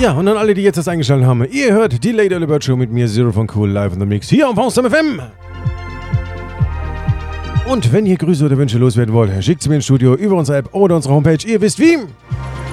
Ja, und an alle, die jetzt das eingeschaltet haben, ihr hört die Lady Bird Show mit mir, Zero von Cool, live in the Mix, hier auf Awesome FM. Und wenn ihr Grüße oder Wünsche loswerden wollt, schickt sie mir ins Studio über unsere App oder unsere Homepage, ihr wisst wie.